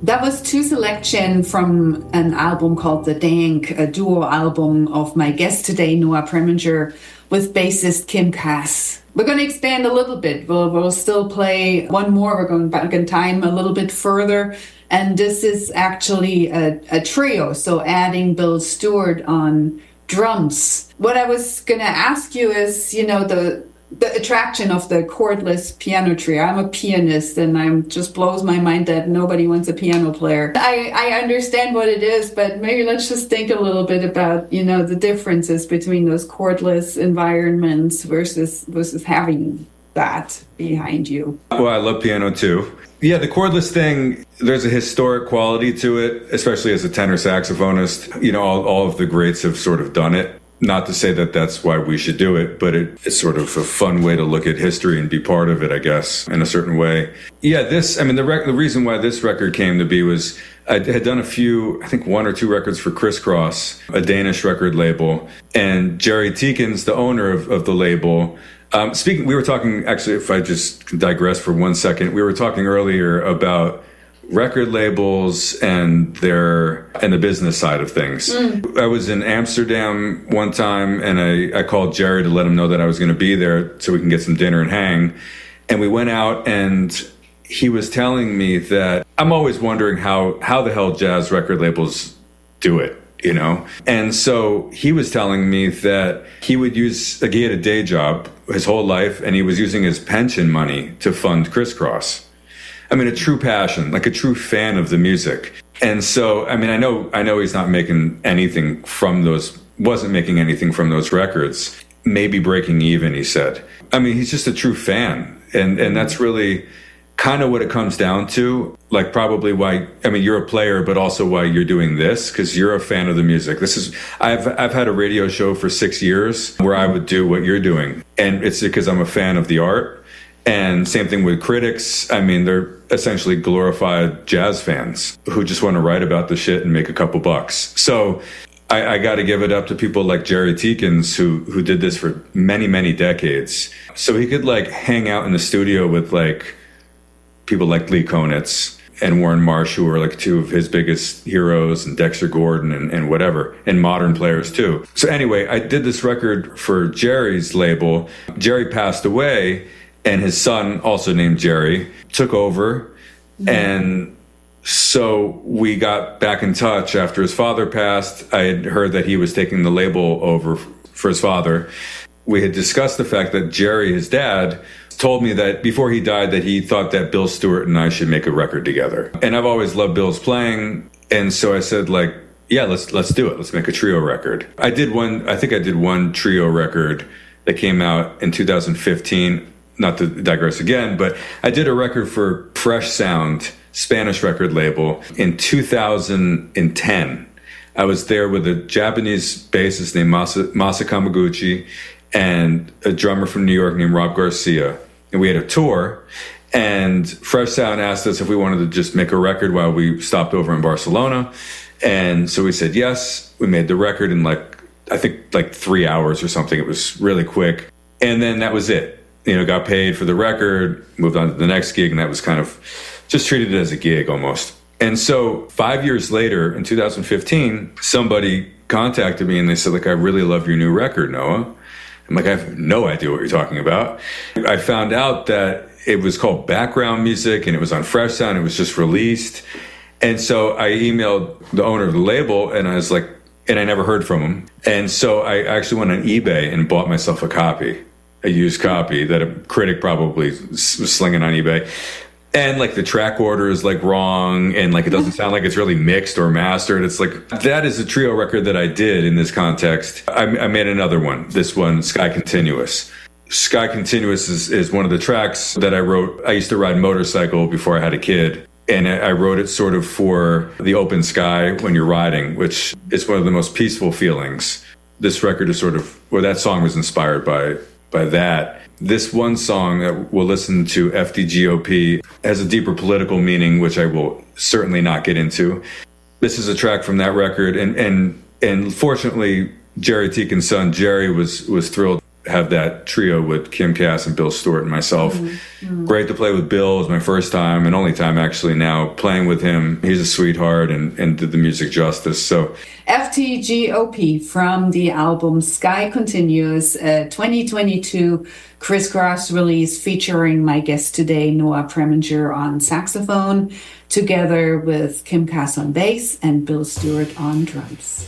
That was two selection from an album called The Dank, a duo album of my guest today, Noah Preminger, with bassist Kim Cass. We're going to expand a little bit. We'll still play one more. We're going back in time a little bit further. And this is actually a trio, so adding Bill Stewart on drums. What I was going to ask you is, the attraction of the cordless piano trio. I'm a pianist, and it just blows my mind that nobody wants a piano player. I understand what it is, but maybe let's just think a little bit about, the differences between those cordless environments versus having that behind you. Well, I love piano too. Yeah, the cordless thing, there's a historic quality to it, especially as a tenor saxophonist. All of the greats have sort of done it. Not to say that that's why we should do it, but it's sort of a fun way to look at history and be part of it, I guess, in a certain way. Yeah, the reason why this record came to be was I had done I think one or two records for Criss Cross, a Danish record label, and Jerry Teekins, the owner of the label. We were talking, actually, if I just digress for 1 second, we were talking earlier about record labels and the business side of things. I was in Amsterdam one time, and I called Jerry to let him know that I was going to be there so we can get some dinner and hang. And we went out, and he was telling me that I'm always wondering how the hell jazz record labels do it. And so he was telling me that he had a day job his whole life, and he was using his pension money to fund Criss Cross. A true passion, like a true fan of the music. And so, I know he's not making anything wasn't making anything from those records, maybe breaking even, he said. He's just a true fan. And that's really kind of what it comes down to, like probably why, you're a player, but also why you're doing this, because you're a fan of the music. I've had a radio show for 6 years where I would do what you're doing. And it's because I'm a fan of the art. And same thing with critics. They're essentially glorified jazz fans who just want to write about the shit and make a couple bucks. So I got to give it up to people like Jerry Teekins, who did this for many, many decades. So he could hang out in the studio with people like Lee Konitz and Warren Marsh, who are two of his biggest heroes, and Dexter Gordon and whatever, and modern players too. So anyway, I did this record for Jerry's label. Jerry passed away, and his son, also named Jerry, took over. Mm-hmm. And so we got back in touch after his father passed. I had heard that he was taking the label over for his father. We had discussed the fact that Jerry, his dad, told me that before he died that he thought that Bill Stewart and I should make a record together. And I've always loved Bill's playing. And so I said, yeah, let's do it. Let's make a trio record. I did one trio record that came out in 2015. Not to digress again, but I did a record for Fresh Sound, Spanish record label, in 2010. I was there with a Japanese bassist named Masa Kamaguchi and a drummer from New York named Rob Garcia. And we had a tour, and Fresh Sound asked us if we wanted to just make a record while we stopped over in Barcelona. And so we said yes. We made the record in I think 3 hours or something. It was really quick. And then that was it. Got paid for the record, moved on to the next gig, and that was kind of just treated it as a gig almost. And so 5 years later, in 2015, somebody contacted me and they said, I really love your new record, Noah. I'm I have no idea what you're talking about. I found out that it was called Background Music, and it was on Fresh Sound. It was just released. And so I emailed the owner of the label, and I was and I never heard from him. And so I actually went on eBay and bought myself a copy. A used copy that a critic probably was slinging on eBay. And the track order is wrong, and it doesn't sound like it's really mixed or mastered. It's that is a trio record that I did in this context. I made another one, this one, Sky Continuous. Sky Continuous is one of the tracks that I wrote. I used to ride motorcycle before I had a kid, and I wrote it sort of for the open sky when you're riding, which is one of the most peaceful feelings. This record is that song was inspired by that. This one song that we'll listen to, FDGOP, has a deeper political meaning, which I will certainly not get into. This is a track from that record, and fortunately, Jerry Teekins' son, Jerry, was thrilled have that trio with Kim Cass and Bill Stewart and myself. Great to play with Bill. It was my first time and only time actually now playing with him. He's a sweetheart and did the music justice. So FTGOP from the album Sky Continues, 2022 Criss Cross release featuring my guest today, Noah Preminger on saxophone, together with Kim Cass on bass and Bill Stewart on drums.